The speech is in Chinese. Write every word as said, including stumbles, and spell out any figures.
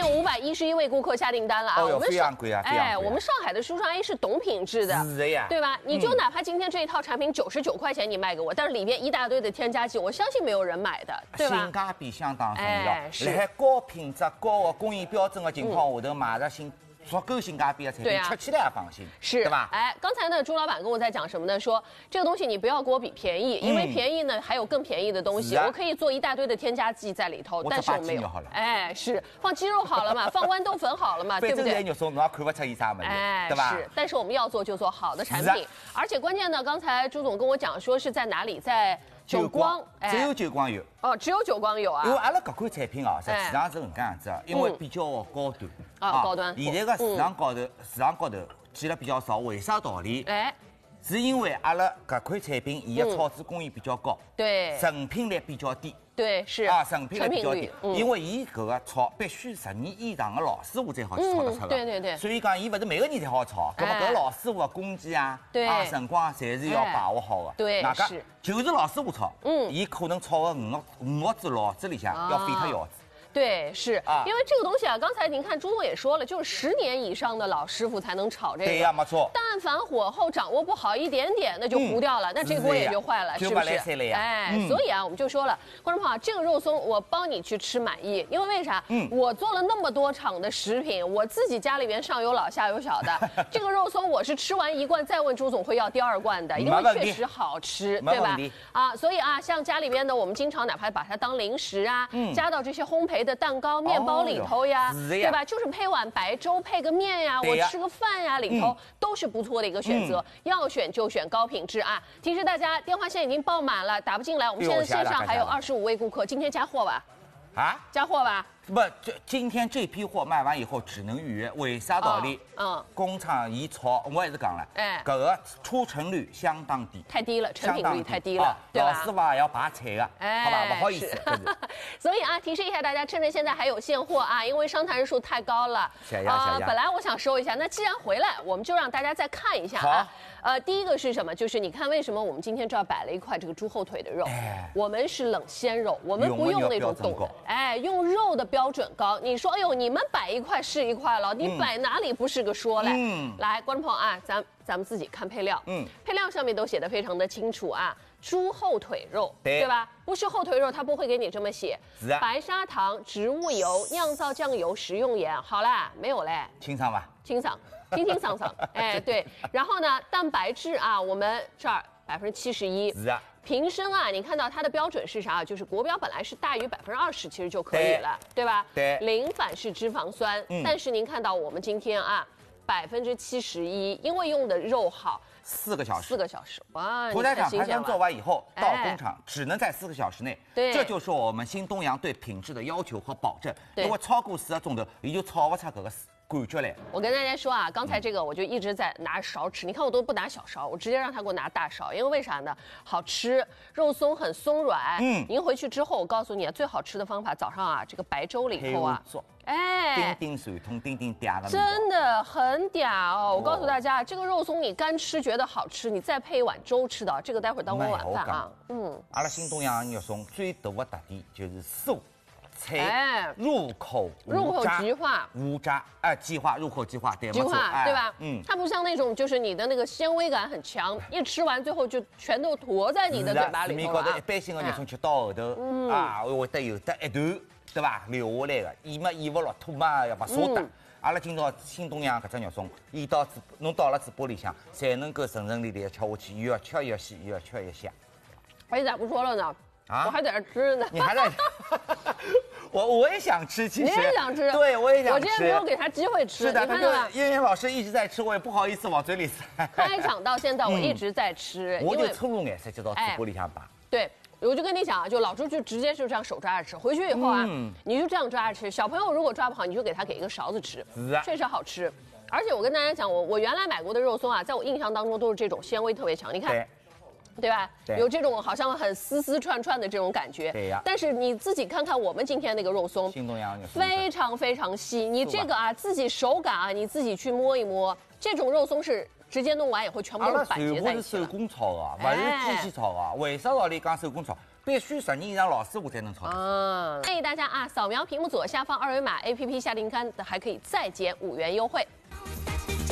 有五百一十一位顾客下订单了啊！ 哦哟， 我们非常贵啊，非常贵啊哎，我们上海的舒尚 A 是懂品质的， 是的呀， 对吧？你就哪怕今天这一套产品九十九块钱你卖给我，但是里面一大堆的添加剂，我相信没有人买的，对吧？ 性价比相当重要， 哎是辣海高品质、高的工艺标准的情况下头，买着性足够性价比的产品， 对啊吃起来也放心， 是， 对吧？ 哎，刚才呢，朱老板跟我在讲什么呢？说这个东西你不要给我比便宜，因为便宜呢还有更便宜的东西， 是啊我可以做一大堆的添加剂在里头， 我但是我没有只把鸡肉好了。 哎，是放鸡肉好了嘛，放豌豆粉好了嘛，对不对？ 反正是肉松，侬也看不出伊啥问题， 哎， 对吧？ 是，但是我们要做就做好的产是啊品，而且关键呢，刚才朱总跟我讲说是在哪里，在久光， 只有久光有。 哦，只有久光有啊。 因为阿拉搿款产品啊，实际上是搿能介样子啊，因为比较高端啊高端现在个市场高头，市场高头见了比较少，为啥道理？ 哎， 是因为阿拉搿款产品，伊的草制工艺比较高， 对成品率比较低。 对是啊，成品率比较低， 嗯因为伊搿个炒必须十年以上的老师傅才好去炒得出的。 对对对。 所以讲，伊勿是每个人侪好炒，搿么搿老师傅的工期啊， 对啊辰光侪是要把握好的。 对哪个是就是老师傅炒， 嗯伊可能炒个五个五个子老子里向要废脱腰子。 对，是啊因为这个东西啊，刚才您看朱总也说了，就是十年以上的老师傅才能炒这个。 对呀，没错。 但凡火候掌握不好一点点，那就糊掉了，那这锅也就坏了，是不是？哎，所以啊，我们就说了，观众朋友，这个肉松我帮你去吃满意，因为为啥？嗯，我做了那么多场的食品，我自己家里边上有老下有小的，这个肉松我是吃完一罐再问朱总会要第二罐的，因为确实好吃，对吧？啊，所以啊，像家里边的，我们经常哪怕把它当零食啊，加到这些烘焙的蛋糕、面包里头呀，对吧？就是配碗白粥，配个面呀，我吃个饭呀，里头都是不错的一个选择。要选就选高品质啊！提示大家，电话线已经爆满了，打不进来。我们现在线上还有二十五位顾客，今天加货吧？ 啊， 加货吧？ 不，这今天这批货卖完以后只能预约，为啥道理？ 嗯， 工厂一炒，我也是讲了， 哎， 搿个出成率相当低， 太低了，成品率太低了，对吧？ 老师傅也要拔菜的，好吧？不好意思。 所以啊，提示一下大家，趁着现在还有现货啊，因为商谈人数太高了。 小呀小呀。 本来我想说一下，那既然回来，我们就让大家再看一下啊。呃，第一个是什么？就是你看，为什么我们今天这儿摆了一块这个猪后腿的肉？我们是冷鲜肉，我们不用那种冻的，哎，用肉的标准高。你说，哎呦，你们摆一块是一块了，你摆哪里不是个说嘞？嗯，来，观众朋友啊，咱咱们自己看配料，嗯，配料上面都写的非常的清楚啊，猪后腿肉，对吧？不是后腿肉，它不会给你这么写。 是啊。 白砂糖、植物油、酿造酱油、食用盐，好啦，没有嘞。 清爽吧？ 清爽，清清爽爽，哎，对。然后呢，蛋白质啊，我们这儿百分之七十一。 是啊。 瓶身啊，你看到它的标准是啥？就是国标本来是大于百分之二十，其实就可以了，对吧？ 对。 零反式脂肪酸，嗯，但是您看到我们今天啊，百分之七十一，因为用的肉好， 四个小时， 四个小时，哇！ 屠宰场排山做完以后，到工厂只能在四个小时内， 对， 这就是我们新东阳对品质的要求和保证。如果超过四个钟头，也就炒不出这个感觉来。 我跟大家说啊，刚才这个我就一直在拿勺吃，你看我都不拿小勺，我直接让他给我拿大勺，因为为啥呢？好吃，肉松很松软。嗯，您回去之后，我告诉你，最好吃的方法，早上啊，这个白粥里头啊， 哎，叮叮水通，叮叮嗲的， 真的很嗲哦！我告诉大家，这个肉松你干吃觉得好吃，你再配一碗粥吃的，这个待会儿当我晚饭啊。 嗯，阿拉新东阳肉松最大的特点就是酥。菜入口入口即化， 无渣哎，即化入口即化，对， 即化对吧？嗯，它不像那种就是你的那个纤维感很强，一吃完最后就全都坨在你的嘴巴里头了。 市面高头一般性的肉松吃到后头啊，会得有得一段对吧留下来的，咽嘛咽不落，吐嘛要把沙打。阿拉今朝新东阳搿只肉松，伊到嘴侬到了嘴巴里向，才能够顺顺利利的吃下去，越吃越细，越吃越香。 哎，咋不说了呢？啊，我还在这吃呢。 你还在？我我也想吃，其实你也想吃， 对我也想吃。 我今天没有给他机会吃， 是的， 你看到吗？ 燕燕老师一直在吃，我也不好意思往嘴里塞。 开场到现在我一直在吃， 我就粗鲁眼色就到嘴巴里向拔。 对，我就跟你讲啊，就老朱就直接就这样手抓着吃，回去以后啊，你就这样抓着吃。小朋友如果抓不好，你就给他给一个勺子吃，确实好吃。而且我跟大家讲，我我原来买过的肉松啊，在我印象当中都是这种纤维特别强，你看。对吧？对，有这种好像很丝丝串串的这种感觉。 对呀。 但是你自己看看我们今天那个肉松， 新东阳非常非常细。你这个啊，自己手感啊，你自己去摸一摸，这种肉松是直接弄完以后全部都板结在一起了。 是手工炒的，不是机器炒的。为啥道理讲手工炒？ 必须十年以上老师傅才能炒得。 嗯，建议大家啊，扫描屏幕左下方二维码 A P P 下订单还可以再减五元优惠。